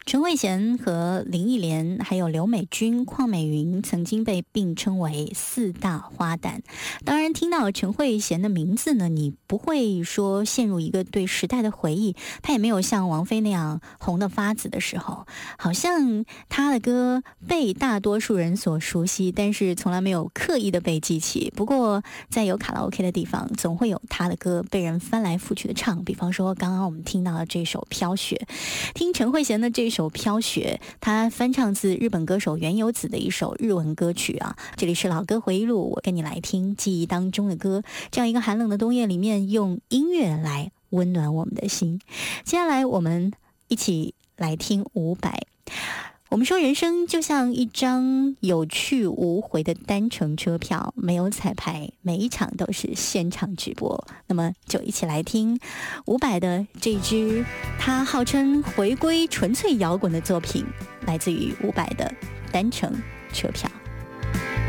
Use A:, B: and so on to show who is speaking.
A: 陈慧娴和林忆莲还有刘美君、邝美云曾经被并称为四大花旦。当然听到陈慧娴的名字呢，你不会说陷入一个对时代的回忆，她也没有像王菲那样红得发紫的时候，好像她的歌被大多数人所熟悉，但是从来没有刻意的被记起。不过在有卡拉 OK 的地方，总会有她的歌被人翻来覆去的唱，比方说刚刚我们听到的这首《飘雪》，听陈慧娴的这首《飘雪》，她翻唱自日本歌手原由子的一首日文歌曲啊。这里是老歌回忆录，我跟你来听记忆当中的歌，这样一个寒冷的冬夜里面，用音乐来温暖我们的心。接下来我们一起来听伍佰。我们说人生就像一张有去无回的单程车票，没有彩排，每一场都是现场直播。那么就一起来听伍佰的这支他号称回归纯粹摇滚的作品，来自于伍佰的单程车票。